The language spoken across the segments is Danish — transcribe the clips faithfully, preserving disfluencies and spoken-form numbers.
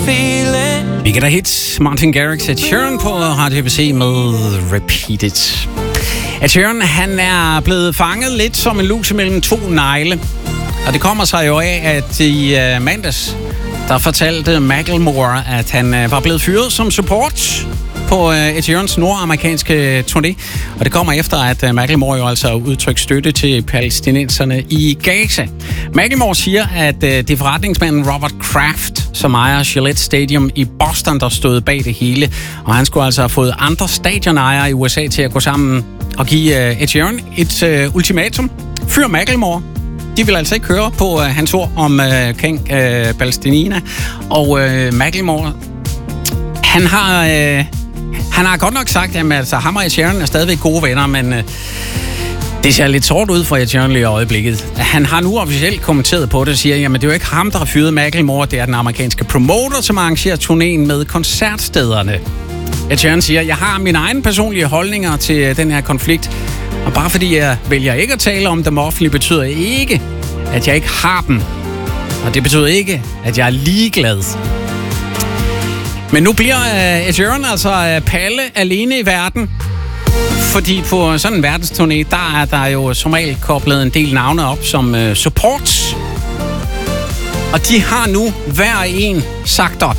feeling. Vi kan da hit Martin Garrix, Ed Sheeran på Radio P C med Repeat It. Ed Sheeran, han er blevet fanget lidt som en lus mellem to negle. Og det kommer sig jo af, at i uh, mandags, der fortalte Macklemore, at han uh, var blevet fyret som support på uh, Ed Sheerans nordamerikanske turné. Og det kommer efter, at uh, Macklemore jo altså har udtrykt støtte til palæstinenserne i Gaza. Macklemore siger, at uh, det er forretningsmanden Robert Kraft, som ejer Gillette Stadium i Boston, der stod bag det hele. Og han skulle altså have fået andre stadionejere i U S A til at gå sammen og give uh, Ed Sheeran et uh, ultimatum. Fyr Macklemore. De vil altså ikke høre på uh, hans ord om uh, King uh, Palæstina. Og uh, Macklemore, han har, uh, han har godt nok sagt, at altså, ham og Ed Sheeran er stadigvæk gode venner, men uh, det ser lidt sort ud for Ed Sheeran lige i øjeblikket. Han har nu officielt kommenteret på det og siger, jamen det er jo ikke ham, der har fyret Macklemore, det er den amerikanske promoter, som arrangerer turnéen med koncertstederne. Ed Sheeran siger, jeg har mine egne personlige holdninger til den her konflikt, og bare fordi jeg vælger ikke at tale om dem offentligt, betyder ikke, at jeg ikke har dem. Og det betyder ikke, at jeg er ligeglad. Men nu bliver uh, Ed Sheeran altså uh, Palle alene i verden. Fordi på sådan en verdensturné, der er der jo som regel koblet en del navne op som uh, support. Og de har nu hver en sagt op.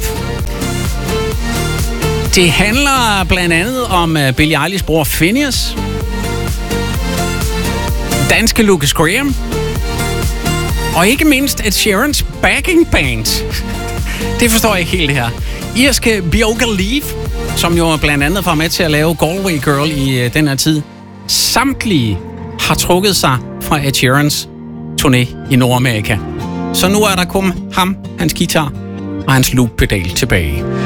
Det handler blandt andet om uh, Billie Eilish's bror Finneas, danske Lucas Graham, og ikke mindst Ed Sheerans backing band. Det forstår jeg ikke helt det her. Irske Bioga Leaf, som jo blandt andet var med til at lave Galway Girl i uh, den her tid. Samtlige har trukket sig fra Ed Sheerans turné i Nordamerika. Så nu er der kun ham, hans guitar og hans loop-pedal tilbage.